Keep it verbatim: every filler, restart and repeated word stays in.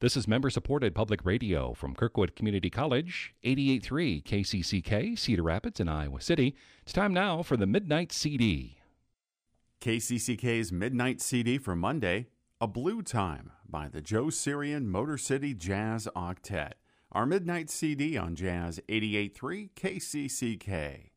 This is member-supported public radio from Kirkwood Community College, eighty-eight point three K C C K, Cedar Rapids in Iowa City. It's time now for the Midnight C D. K C C K's Midnight C D for Monday, A Blue Time by the Joe Syrian Motor City Jazz Octet. Our Midnight C D on Jazz eighty-eight point three K C C K.